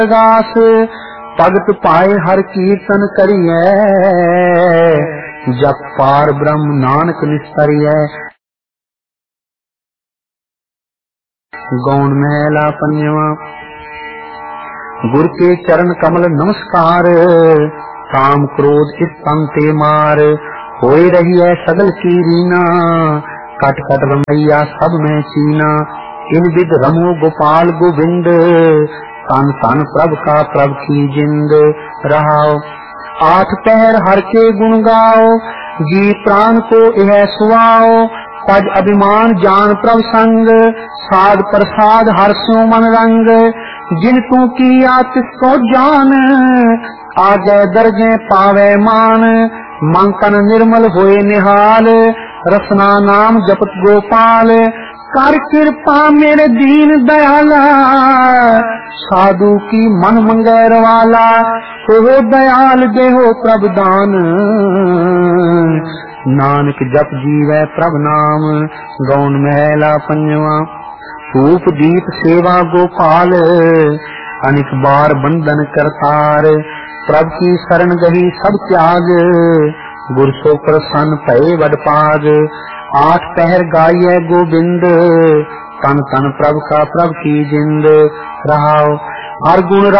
दास भगत पाए हर कीर्तन करिए जप पार ब्रह्म नानक निस्तरिए। गौण महला पंजवा। गुर के चरण कमल नमस्कार काम क्रोध इस तन ते मार होए रही है सगल की रीना कट कट रमैया सब में चीना इन विद रमो गोपाल गोविंद तन तन प्रभ का प्रभ की जिंद रहाओ। आठ पहर हर के गुण गाओ जी प्राण को यह सुआओ पद अभिमान जान प्रभ संग साध प्रसाद हर स्यो मन रंग जिन तू किया तिसको जान आगे दर्जे पावे मान मन तन निर्मल होए निहाल रसना नाम जपत गोपाल कर कृपा मेरे दीन दयाला साधु की मन मंगैर वाला हो दयाल देहो प्रभ दान नानक जप जीवै प्रभ नाम। गौण महला पंजवा। धूप दीप सेवा गोपाल अनेक बार बंधन करतार प्रभ की शरण गही सब त्याग गुर सो प्रसन्न भये वडपाग। आठ पहर गाइए गोविंद तन तन प्रभ का प्रभ की जिंद रहाओ। हर गुण